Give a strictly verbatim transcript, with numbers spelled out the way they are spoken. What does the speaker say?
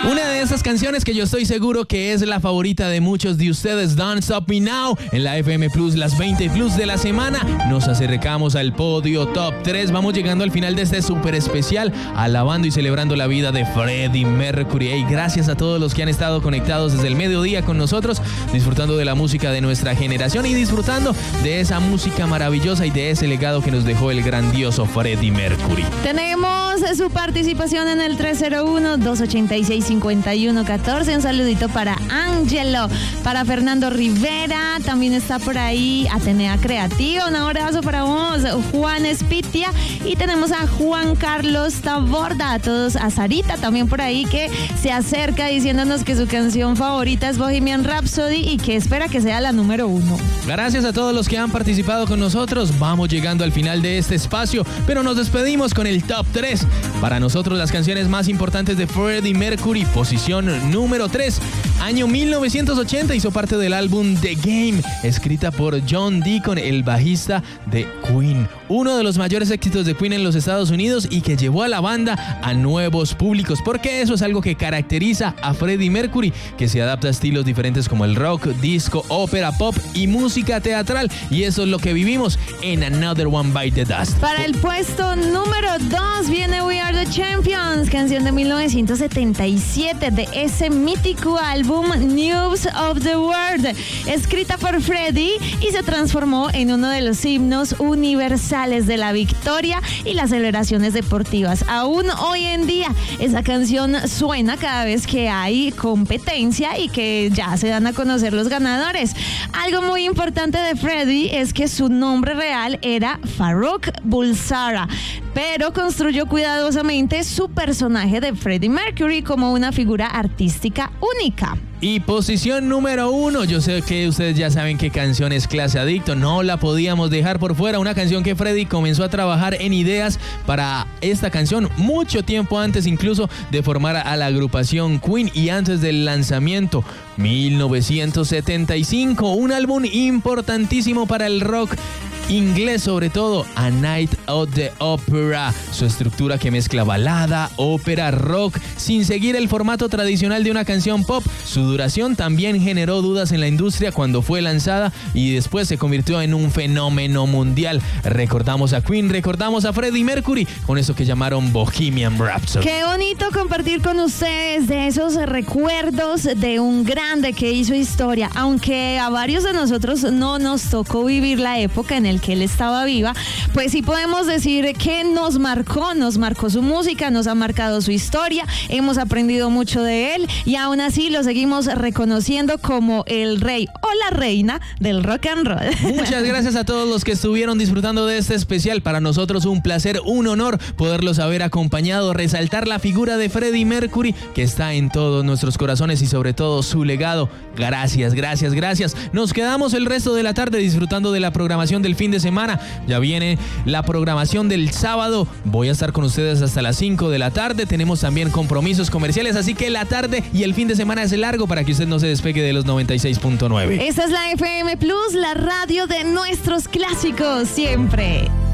Una de esas canciones que yo estoy seguro que es la favorita de muchos de ustedes, Don't Stop Me Now, en la F M Plus, las veinte Plus de la semana. Nos acercamos al podio Top tres. Vamos llegando al final de este súper especial, alabando y celebrando la vida de Freddie Mercury. Y gracias a todos los que han estado conectados desde el mediodía con nosotros, disfrutando de la música de nuestra generación y disfrutando de esa música maravillosa y de ese legado que nos dejó el grandioso Freddie Mercury. Tenemos su participación en el tres cero uno, dos ochenta y seis, cincuenta y uno catorce. Un saludito para Angelo, para Fernando Rivera, también está por ahí Atenea Creativa, un abrazo para vos, Juan Espitia, y tenemos a Juan Carlos Taborda, a todos, a Sarita también por ahí que se acerca diciéndonos que su canción favorita es Bohemian Rhapsody y que espera que sea la número uno. Gracias a todos los que han participado con nosotros. Vamos llegando al final de este espacio, pero nos despedimos con el Top tres. Para nosotros las canciones más importantes de Freddie Mercury. Posición número tres, año mil novecientos ochenta, hizo parte del álbum The Game, escrita por John Deacon, el bajista de Queen. Uno de los mayores éxitos de Queen en los Estados Unidos y que llevó a la banda a nuevos públicos, porque eso es algo que caracteriza a Freddie Mercury, que se adapta a estilos diferentes como el rock, disco, ópera, pop y música teatral, y eso es lo que vivimos en Another One Bite the Dust. Para el puesto número dos viene We Are the Champions, canción de mil novecientos setenta y siete de ese mítico álbum News of the World, escrita por Freddie y se transformó en uno de los himnos universales de la victoria y las celebraciones deportivas. Aún hoy en día esa canción suena cada vez que hay competencia y que ya se dan a conocer los ganadores. Algo muy importante de Freddie es que su nombre real era Farouk Bulsara, pero construyó cuidadosamente su personaje de Freddie Mercury como una figura artística única. Y posición número uno, yo sé que ustedes ya saben qué canción es Clase Adicto, no la podíamos dejar por fuera, una canción que Freddie comenzó a trabajar en ideas para esta canción mucho tiempo antes incluso de formar a la agrupación Queen y antes del lanzamiento. mil novecientos setenta y cinco, un álbum importantísimo para el rock inglés, sobre todo A Night at the Opera, su estructura que mezcla balada, ópera, rock, sin seguir el formato tradicional de una canción pop. Su duración también generó dudas en la industria cuando fue lanzada y después se convirtió en un fenómeno mundial. Recordamos a Queen, recordamos a Freddie Mercury con eso que llamaron Bohemian Rhapsody. Qué bonito compartir con ustedes de esos recuerdos de un grande que hizo historia, aunque a varios de nosotros no nos tocó vivir la época en el que él estaba viva, pues sí podemos decir que nos marcó, nos marcó su música, nos ha marcado su historia, hemos aprendido mucho de él y aún así lo seguimos reconociendo como el rey o la reina del rock and roll. Muchas gracias a todos los que estuvieron disfrutando de este especial. Para nosotros un placer, un honor poderlos haber acompañado, resaltar la figura de Freddie Mercury que está en todos nuestros corazones y sobre todo su legado. Gracias, gracias, gracias. Nos quedamos el resto de la tarde disfrutando de la programación del fin de semana. Ya viene la programación del sábado. Voy a estar con ustedes hasta las cinco de la tarde. Tenemos también compromisos comerciales, así que la tarde y el fin de semana es largo para que usted no se despegue de los noventa y seis punto nueve. Esta es la F M Plus, la radio de nuestros clásicos siempre.